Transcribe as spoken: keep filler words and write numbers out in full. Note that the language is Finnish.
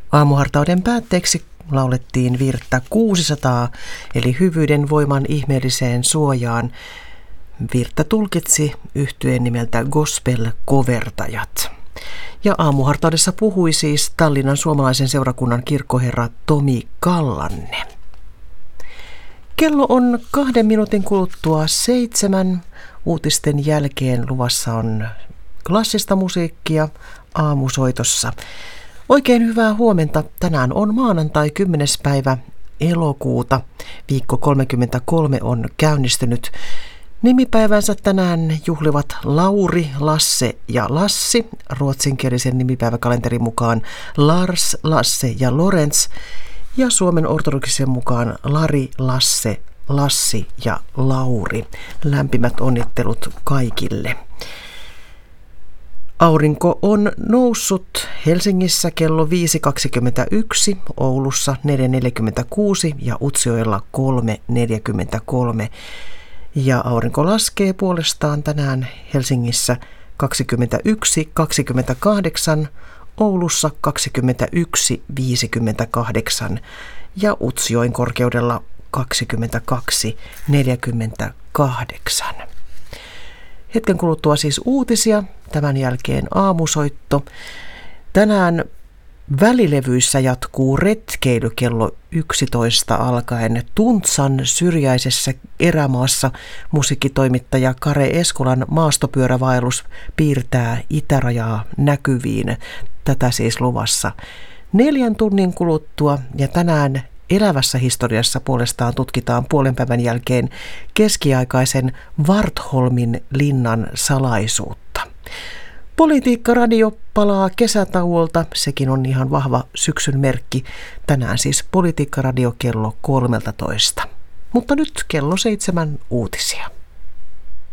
Aamuhartauden päätteeksi laulettiin virttä kuusisataa, eli hyvyyden voiman ihmeelliseen suojaan. Virttä tulkitsi yhtyeen nimeltä Gospel-kovertajat. Ja aamuhartaudessa puhui siis Tallinnan suomalaisen seurakunnan kirkkoherra Tomi Kallanne. Kello on kahden minuutin kuluttua seitsemän. Uutisten jälkeen luvassa on klassista musiikkia aamusoitossa. Oikein hyvää huomenta. Tänään on maanantai kymmenes päivä elokuuta. Viikko kolmekymmentäkolme on käynnistynyt. Nimipäivänsä tänään juhlivat Lauri, Lasse ja Lassi. Ruotsinkielisen nimipäiväkalenterin mukaan Lars, Lasse ja Lorenz. Ja Suomen ortodoksisen mukaan Lari, Lasse, Lassi ja Lauri. Lämpimät onnittelut kaikille. Aurinko on noussut Helsingissä kello viisi kaksikymmentäyksi, Oulussa neljä neljäkymmentäkuusi ja Utsjoella kolme neljäkymmentäkolme. Ja aurinko laskee puolestaan tänään Helsingissä kaksikymmentäyksi kaksikymmentäkahdeksan, Oulussa kaksikymmentäyksi viisikymmentäkahdeksan ja Utsjoen korkeudella kaksikymmentäkaksi neljäkymmentäkahdeksan. Hetken kuluttua siis uutisia, tämän jälkeen aamusoitto. Tänään välilevyissä jatkuu retkeily kello yksitoista alkaen Tuntsan syrjäisessä erämaassa. Musiikkitoimittaja Kare Eskolan maastopyörävaellus piirtää itärajaa näkyviin. Tätä siis luvassa neljän tunnin kuluttua, ja tänään elävässä historiassa puolestaan tutkitaan puolen päivän jälkeen keskiaikaisen Vartholmin linnan salaisuutta. Politiikka-radio palaa kesätauolta, sekin on ihan vahva syksyn merkki. Tänään siis Politiikka-radio kello kolmetoista. Mutta nyt kello seitsemän uutisia.